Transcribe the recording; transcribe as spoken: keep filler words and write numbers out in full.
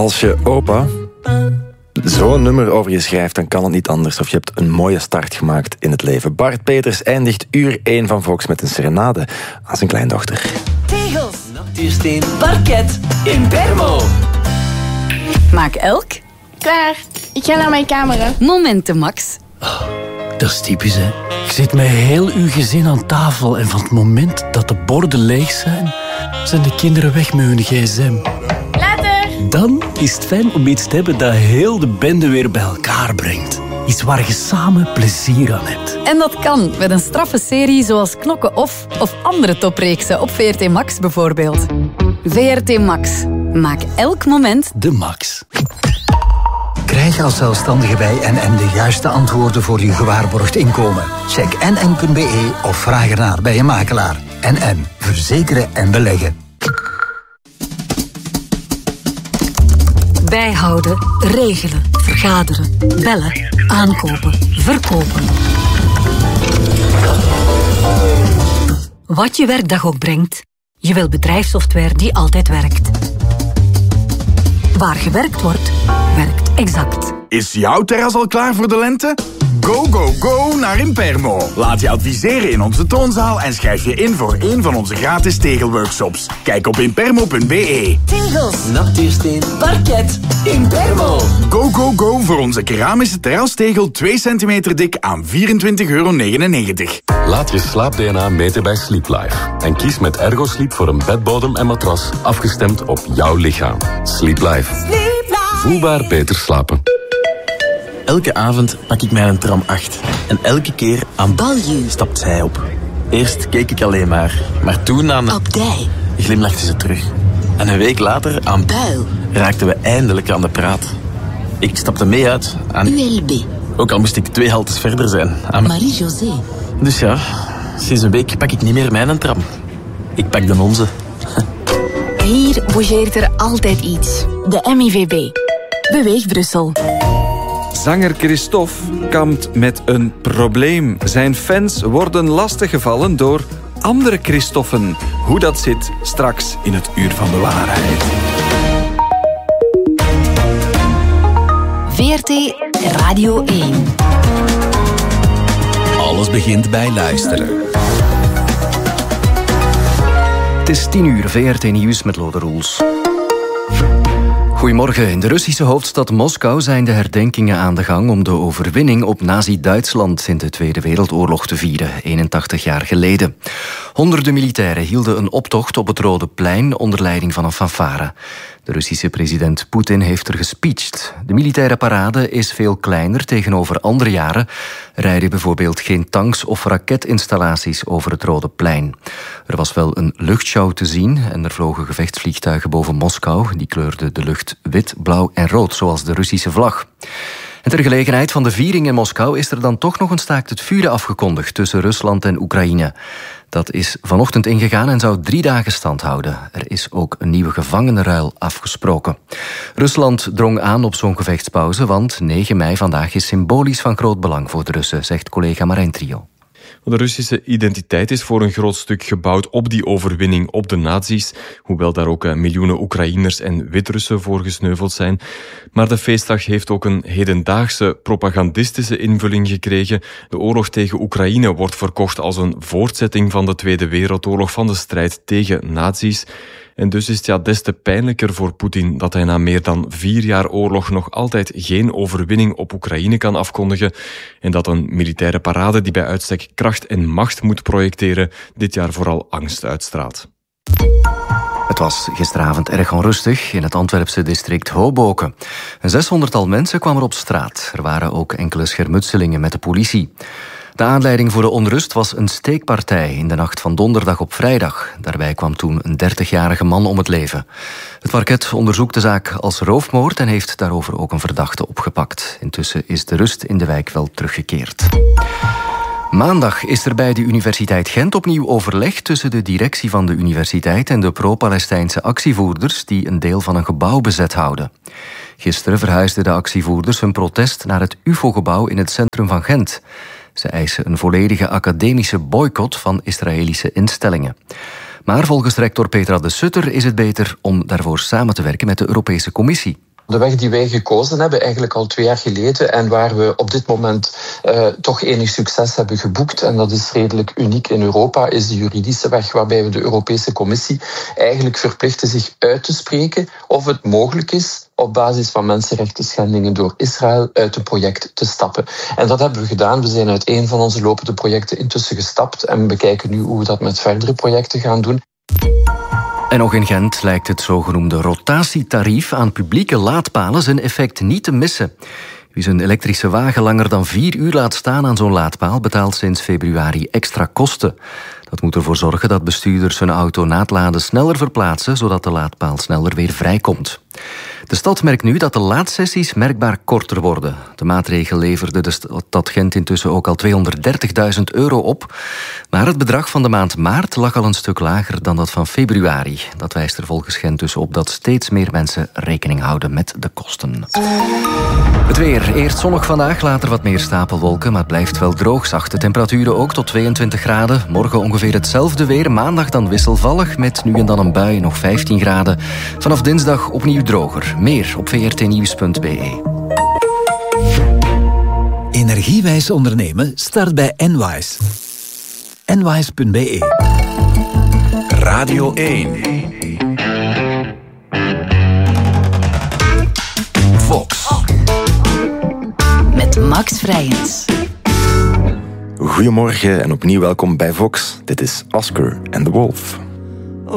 Als je opa zo'n nummer over je schrijft, dan kan het niet anders. Of je hebt een mooie start gemaakt in het leven. Bart Peters eindigt uur één van Vox met een serenade aan zijn kleindochter. Tegels, natuursteen, parket, Impermo. Maak elk. Klaar, ik ga naar mijn kamer. Momenten, Max. Oh, dat is typisch, hè. Je zit met heel uw gezin aan tafel en van het moment dat de borden leeg zijn, zijn de kinderen weg met hun gsm. Later. Dan is het fijn om iets te hebben dat heel de bende weer bij elkaar brengt. Iets waar je samen plezier aan hebt. En dat kan met een straffe serie zoals Knokken Off of andere topreeksen op V R T Max bijvoorbeeld. V R T Max. Maak elk moment de max. Krijg als zelfstandige bij N N de juiste antwoorden voor je gewaarborgd inkomen. Check n n punt b e of vraag ernaar bij je makelaar. N N. Verzekeren en beleggen. Bijhouden, regelen, vergaderen, bellen, aankopen, verkopen. Wat je werkdag ook brengt, je wil bedrijfssoftware die altijd werkt. Waar gewerkt wordt, werkt Exact. Is jouw terras al klaar voor de lente? Go, go, go naar Impermo. Laat je adviseren in onze toonzaal en schrijf je in voor een van onze gratis tegelworkshops. Kijk op impermo punt b e. Tegels, natuursteen, parket, Impermo. Go, go, go voor onze keramische terrastegel twee centimeter dik aan vierentwintig euro negenennegentig. Laat je slaap-D N A meten bij Sleep Life. En kies met Ergo Sleep voor een bedbodem en matras afgestemd op jouw lichaam. Sleep Life. Sleep Life. Voelbaar beter slapen. Elke avond pak ik mij een tram acht. En elke keer aan Balju stapt zij op. Eerst keek ik alleen maar. Maar toen aan... Op Dij. Glimlachte ze terug. En een week later aan Buil. Raakten we eindelijk aan de praat. Ik stapte mee uit aan... U L B. Ook al moest ik twee haltes verder zijn. Aan... Marie-José. Dus ja, sinds een week pak ik niet meer mijn tram. Ik pak de onze. Hier bougeert er altijd iets. De M I V B. Beweeg Brussel. Zanger Christophe kampt met een probleem. Zijn fans worden lastiggevallen door andere Christoffen. Hoe dat zit, straks in het Uur van de Waarheid. V R T Radio één. Alles begint bij luisteren. Het is tien uur, V R T Nieuws met Lode Roels. Goedemorgen. In de Russische hoofdstad Moskou zijn de herdenkingen aan de gang om de overwinning op Nazi-Duitsland in de Tweede Wereldoorlog te vieren, eenentachtig jaar geleden. Honderden militairen hielden een optocht op het Rode Plein onder leiding van een fanfare. De Russische president Poetin heeft er gespeecht. De militaire parade is veel kleiner tegenover andere jaren. Er rijden bijvoorbeeld geen tanks of raketinstallaties over het Rode Plein. Er was wel een luchtshow te zien en er vlogen gevechtsvliegtuigen boven Moskou. Die kleurden de lucht wit, blauw en rood, zoals de Russische vlag. En ter gelegenheid van de viering in Moskou is er dan toch nog een staakt het vuren afgekondigd tussen Rusland en Oekraïne. Dat is vanochtend ingegaan en zou drie dagen stand houden. Er is ook een nieuwe gevangenenruil afgesproken. Rusland drong aan op zo'n gevechtspauze, want negen mei vandaag is symbolisch van groot belang voor de Russen, zegt collega Marijn Trio. De Russische identiteit is voor een groot stuk gebouwd op die overwinning op de nazi's, hoewel daar ook miljoenen Oekraïners en Wit-Russen voor gesneuveld zijn. Maar de feestdag heeft ook een hedendaagse propagandistische invulling gekregen. De oorlog tegen Oekraïne wordt verkocht als een voortzetting van de Tweede Wereldoorlog, van de strijd tegen nazi's. En dus is het ja des te pijnlijker voor Poetin dat hij na meer dan vier jaar oorlog nog altijd geen overwinning op Oekraïne kan afkondigen en dat een militaire parade die bij uitstek kracht en macht moet projecteren dit jaar vooral angst uitstraalt. Het was gisteravond erg onrustig in het Antwerpse district Hoboken. Een zeshonderdtal mensen kwamen op straat. Er waren ook enkele schermutselingen met de politie. De aanleiding voor de onrust was een steekpartij in de nacht van donderdag op vrijdag. Daarbij kwam toen een dertigjarige man om het leven. Het parket onderzoekt de zaak als roofmoord en heeft daarover ook een verdachte opgepakt. Intussen is de rust in de wijk wel teruggekeerd. Maandag is er bij de Universiteit Gent opnieuw overleg tussen de directie van de universiteit en de pro-Palestijnse actievoerders die een deel van een gebouw bezet houden. Gisteren verhuisden de actievoerders hun protest naar het U F O-gebouw in het centrum van Gent. Ze eisen een volledige academische boycott van Israëlische instellingen. Maar volgens rector Petra de Sutter is het beter om daarvoor samen te werken met de Europese Commissie. De weg die wij gekozen hebben, eigenlijk al twee jaar geleden, en waar we op dit moment uh, toch enig succes hebben geboekt, en dat is redelijk uniek in Europa, is de juridische weg waarbij we de Europese Commissie eigenlijk verplichten zich uit te spreken of het mogelijk is op basis van mensenrechten schendingen door Israël uit het project te stappen. En dat hebben we gedaan. We zijn uit een van onze lopende projecten intussen gestapt en bekijken nu hoe we dat met verdere projecten gaan doen. En nog in Gent lijkt het zogenoemde rotatietarief aan publieke laadpalen zijn effect niet te missen. Wie zijn elektrische wagen langer dan vier uur laat staan aan zo'n laadpaal betaalt sinds februari extra kosten. Dat moet ervoor zorgen dat bestuurders hun auto na het laden sneller verplaatsen, zodat de laadpaal sneller weer vrijkomt. De stad merkt nu dat de laadsessies merkbaar korter worden. De maatregel leverde de stad Gent intussen ook al tweehonderddertigduizend euro op. Maar het bedrag van de maand maart lag al een stuk lager dan dat van februari. Dat wijst er volgens Gent dus op dat steeds meer mensen rekening houden met de kosten. Het weer. Eerst zonnig vandaag, later wat meer stapelwolken, maar het blijft wel droog. Zachte temperaturen ook tot tweeëntwintig graden. Morgen ongeveer hetzelfde weer. Maandag dan wisselvallig met nu en dan een bui, nog vijftien graden. Vanaf dinsdag opnieuw droger. Meer op v r t nieuws punt b e. Energiewijs ondernemen start bij Enwise. Enwise punt b e. Radio één. Fox. Met Max Vrijens. Goedemorgen en opnieuw welkom bij Vox. Dit is Oscar and the Wolf.